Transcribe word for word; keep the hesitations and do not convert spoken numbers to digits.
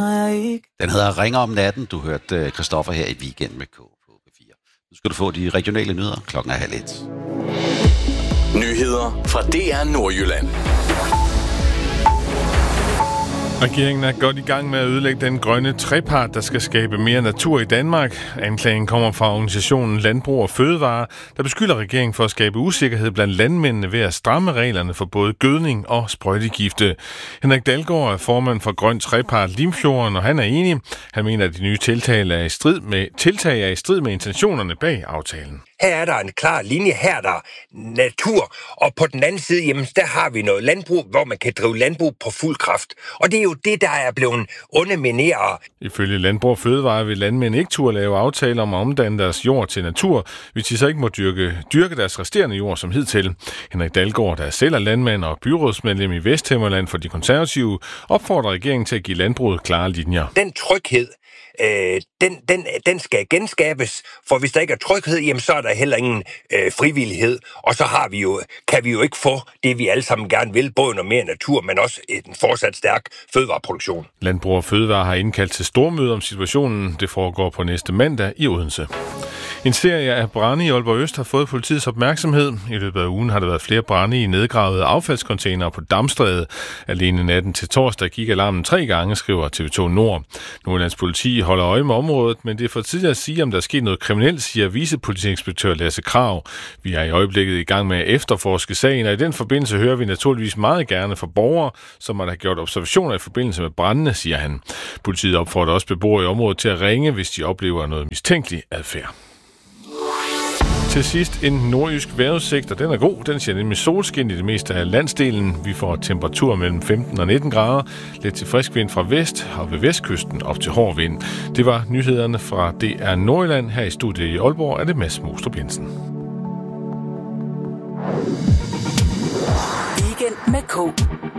har jeg ikke. Den hedder Ringer om natten. Du hørte Christoffer her i Weekend med K på P fire. Nu skal du få de regionale nyheder. Klokken er halv et. Nyheder fra D R Nordjylland. Regeringen er godt i gang med at ødelægge den grønne trepart, der skal skabe mere natur i Danmark. Anklagen kommer fra organisationen Landbrug og Fødevare, der beskylder regeringen for at skabe usikkerhed blandt landmændene ved at stramme reglerne for både gødning og sprøjtegifte. Henrik Dalgaard er formand for Grøn Trepart Limfjorden, og han er enig. Han mener, at de nye tiltag er i strid med, tiltag er i strid med intentionerne bag aftalen. Her er der en klar linje, her er der natur, og på den anden side, jamen, der har vi noget landbrug, hvor man kan drive landbrug på fuld kraft. Og det er jo det, der er blevet undermineret. Ifølge Landbrug og Fødevare vil landmænd ikke turde lave aftaler om at omdanne deres jord til natur, hvis de så ikke må dyrke, dyrke deres resterende jord som hidtil. Henrik Dalgaard, der selv er landmand og byrådsmedlem i Vesthimmerland for de konservative, opfordrer regeringen til at give landbruget klare linjer. Den tryghed, Øh, den, den, den skal genskabes, for hvis der ikke er tryghed, jamen, så er der heller ingen øh, frivillighed, og så har vi jo, kan vi jo ikke få det, vi alle sammen gerne vil, både noget mere natur, men også en fortsat stærk fødevareproduktion. Landbrug og Fødevare har indkaldt til stormøde om situationen. Det foregår på næste mandag i Odense. En serie af brande i Aalborg Øst har fået politiets opmærksomhed. I løbet af ugen har der været flere brande i nedgravede affaldscontainere på Damstræde. Alene natten til torsdag gik alarmen tre gange, skriver T V to Nord. Nordjyllands politi holder øje med området, men det er for tidligt at sige, om der er sket noget kriminelt, siger vicepolitiinspektør Lasse Krag. Vi er i øjeblikket i gang med at efterforske sagen, og i den forbindelse hører vi naturligvis meget gerne fra borgere, som har gjort observationer i forbindelse med brandene, siger han. Politiet opfordrer også beboere i området til at ringe, hvis de oplever noget mistænkelig adfærd. Til sidst en nordjysk vejrudsigt, og den er god. Den siger nemlig solskin i det meste af landsdelen. Vi får temperatur mellem femten og nitten grader. Lidt til frisk vind fra vest, og ved vestkysten op til hård vind. Det var nyhederne fra D R Nordjylland. Her i studiet i Aalborg er det Mads Mostrup Jensen. Weekend med K.